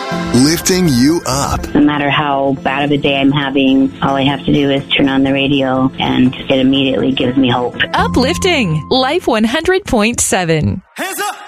lifting you up. No matter how bad of a day I'm having, all I have to do is turn on the radio and it immediately gives me hope. Uplifting Life 100.7. Hands up!